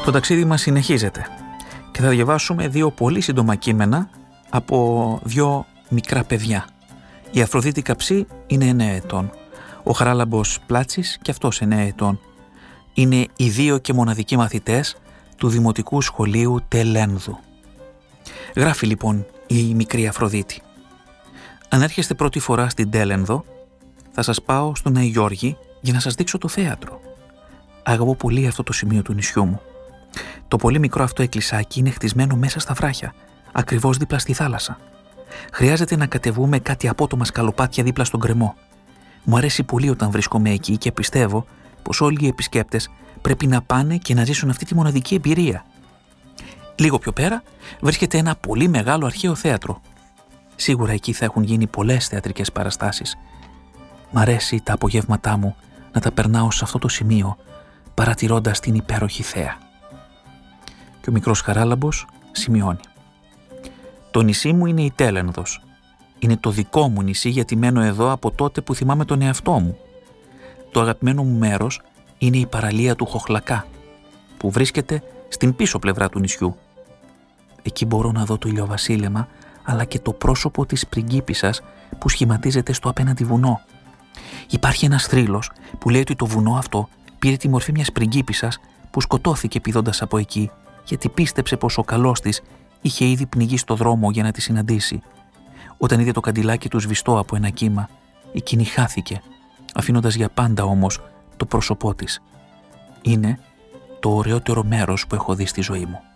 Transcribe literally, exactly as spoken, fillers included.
Το ταξίδι μας συνεχίζεται και θα διαβάσουμε δύο πολύ σύντομα κείμενα από δύο μικρά παιδιά. Η Αφροδίτη Καψή είναι εννέα ετών. Ο Χαράλαμπος Πλάτσης και αυτός εννέα ετών. Είναι οι δύο και μοναδικοί μαθητές του Δημοτικού Σχολείου Τελένδου. Γράφει λοιπόν η μικρή Αφροδίτη. Αν έρχεστε πρώτη φορά στην Τέλενδο, θα σας πάω στον Άη Γιώργη για να σας δείξω το θέατρο. Αγαπώ πολύ αυτό το σημείο του νησιού μου. Το πολύ μικρό αυτό εκκλησάκι είναι χτισμένο μέσα στα βράχια, ακριβώς δίπλα στη θάλασσα. Χρειάζεται να κατεβούμε κάτι απότομα σκαλοπάτια δίπλα στον γκρεμό. Μου αρέσει πολύ όταν βρίσκομαι εκεί και πιστεύω πως όλοι οι επισκέπτες πρέπει να πάνε και να ζήσουν αυτή τη μοναδική εμπειρία. Λίγο πιο πέρα βρίσκεται ένα πολύ μεγάλο αρχαίο θέατρο. Σίγουρα εκεί θα έχουν γίνει πολλές θεατρικές παραστάσεις. Μ' αρέσει τα απογεύματά μου να τα περνάω σε αυτό το σημείο, παρατηρώντας την υπέροχη θέα. Και ο μικρός Χαράλαμπος σημειώνει. Το νησί μου είναι η Τέλενδος. Είναι το δικό μου νησί γιατί μένω εδώ από τότε που θυμάμαι τον εαυτό μου. Το αγαπημένο μου μέρος είναι η παραλία του Χοχλακά, που βρίσκεται στην πίσω πλευρά του νησιού. Εκεί μπορώ να δω το ηλιοβασίλεμα, αλλά και το πρόσωπο της πριγκίπισσας που σχηματίζεται στο απέναντι βουνό. Υπάρχει ένας θρύλος που λέει ότι το βουνό αυτό πήρε τη μορφή μιας πριγκίπισσας που σκοτώθηκε πηδώντας από εκεί, γιατί πίστεψε πως ο καλός της είχε ήδη πνιγεί στο δρόμο για να τη συναντήσει. Όταν είδε το καντιλάκι του σβηστό από ένα κύμα, εκείνη χάθηκε, αφήνοντας για πάντα όμως το πρόσωπό της. Είναι το ωραιότερο μέρος που έχω δει στη ζωή μου.